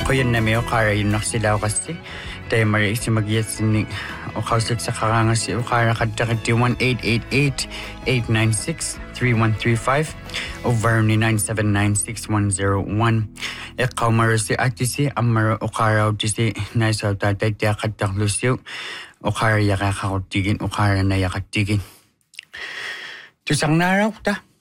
Kuya na may ukara yun naksilaw kasi. Tayo mara isi mag-iyat sinig. Ukausik sa kakanga si ukara kadakati 1888-896-3135 o Varni 9796101. Ikaw mara si ati si amara ukara o si naisaw tatay tiya kadaklusiw. Ukara yakakakutigin, ukara na yakatigin. Tusang naraw ta.